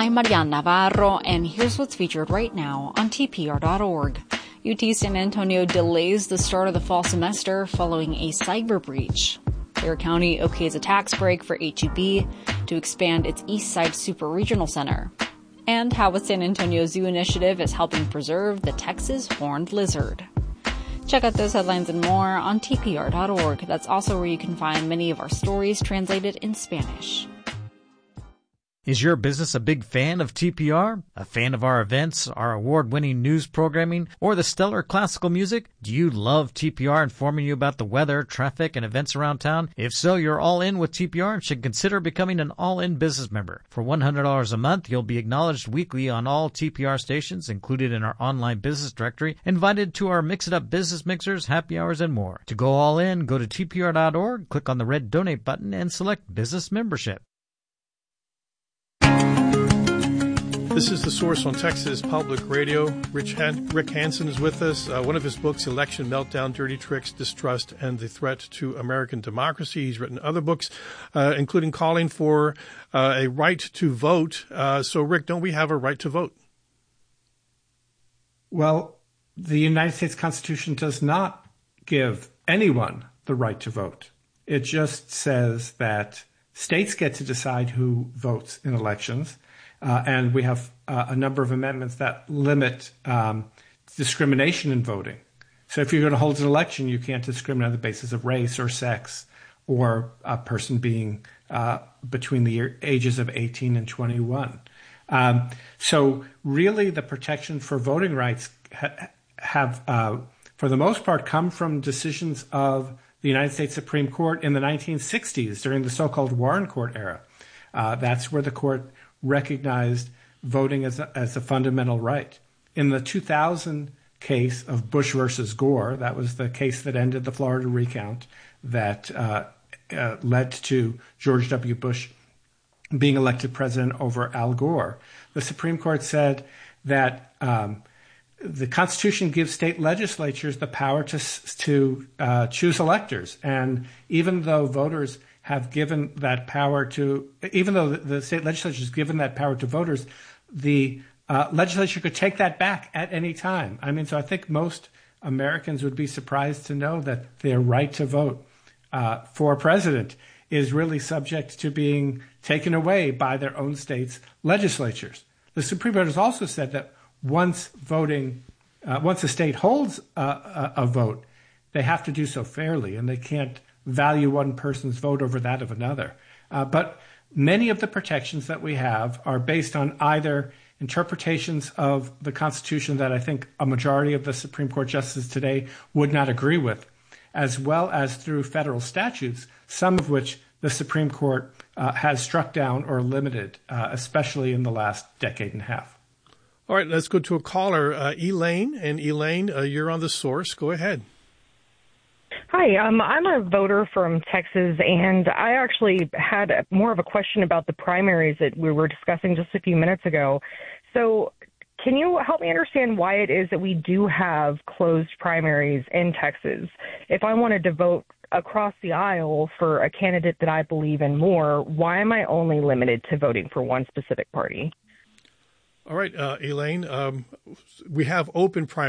I'm Marian Navarro, and here's what's featured right now on TPR.org. UT San Antonio delays the start of the fall semester following a cyber breach. Bexar County okays a tax break for HEB to expand its Eastside Super Regional Center. And how a San Antonio Zoo initiative is helping preserve the Texas horned lizard. Check out those headlines and more on TPR.org. That's also where you can find many of our stories translated in Spanish. Is your business a big fan of TPR? A fan of our events, our award-winning news programming, or the stellar classical music? Do you love TPR informing you about the weather, traffic, and events around town? If so, you're all in with TPR and should consider becoming an all-in business member. For $100 a month, you'll be acknowledged weekly on all TPR stations, included in our online business directory, invited to our Mix-It-Up business mixers, happy hours, and more. To go all in, go to TPR.org, click on the red donate button, and select business membership. This is The Source on Texas Public Radio. Rick Hansen is with us. One of his books, Election Meltdown, Dirty Tricks, Distrust, and the Threat to American Democracy. He's written other books, including calling for a right to vote. So, Rick, don't we have a right to vote? Well, the United States Constitution does not give anyone the right to vote. It just says that states get to decide who votes in elections. And we have a number of amendments that limit discrimination in voting. So if you're going to hold an election, you can't discriminate on the basis of race or sex or a person being between the ages of 18 and 21. So really the protection for voting rights have, for the most part, come from decisions of the United States Supreme Court in the 1960s during the so-called Warren Court era. That's where the court recognized voting as a fundamental right. In the 2000 case of Bush versus Gore, that was the case that ended the Florida recount that led to George W. Bush being elected president over Al Gore. The Supreme Court said that the Constitution gives state legislatures the power to choose electors. And even though voters have given that power to, even though the state legislature has given that power to voters, the legislature could take that back at any time. I mean, so I think most Americans would be surprised to know that their right to vote for president is really subject to being taken away by their own state's legislatures. The Supreme Court has also said that once a state holds a vote, they have to do so fairly, and they can't value one person's vote over that of another. But many of the protections that we have are based on either interpretations of the Constitution that I think a majority of the Supreme Court justices today would not agree with, as well as through federal statutes, some of which the Supreme Court has struck down or limited, especially in the last decade and a half. All right, let's go to a caller, Elaine. And Elaine, you're on The Source. Go ahead. Hi, I'm a voter from Texas, and I actually had more of a question about the primaries that we were discussing just a few minutes ago. So can you help me understand why it is that we do have closed primaries in Texas? If I wanted to vote across the aisle for a candidate that I believe in more, why am I only limited to voting for one specific party? All right, Elaine, we have open primaries.